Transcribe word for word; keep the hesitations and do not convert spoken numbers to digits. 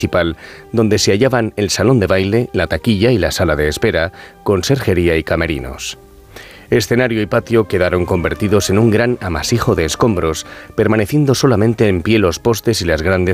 principal, donde se hallaban el salón de baile, la taquilla y la sala de espera, conserjería y camerinos. Escenario y patio quedaron convertidos en un gran amasijo de escombros, permaneciendo solamente en pie los postes y las grandes